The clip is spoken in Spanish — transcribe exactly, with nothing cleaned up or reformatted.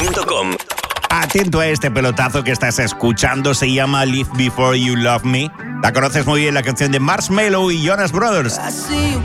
punto com. Atento a este pelotazo que estás escuchando, se llama Live Before You Love Me. La conoces muy bien, la canción de Marshmello y Jonas Brothers.